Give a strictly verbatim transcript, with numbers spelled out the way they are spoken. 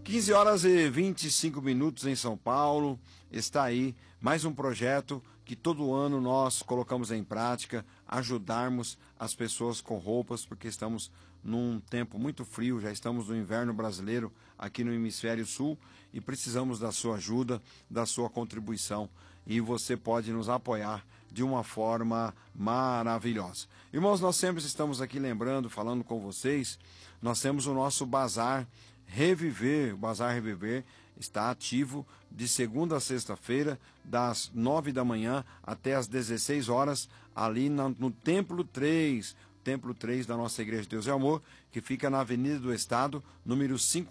quinze horas e vinte e cinco minutos em São Paulo. Está aí mais um projeto que todo ano nós colocamos em prática, ajudarmos as pessoas com roupas, porque estamos num tempo muito frio, já estamos no inverno brasileiro aqui no Hemisfério Sul e precisamos da sua ajuda, da sua contribuição. E você pode nos apoiar de uma forma maravilhosa. Irmãos, nós sempre estamos aqui lembrando, falando com vocês, nós temos o nosso Bazar Reviver. O Bazar Reviver está ativo de segunda a sexta-feira, das nove da manhã até as dezesseis horas, ali no, no Templo três, Templo três da nossa Igreja de Deus e Amor, que fica na Avenida do Estado, número cinco.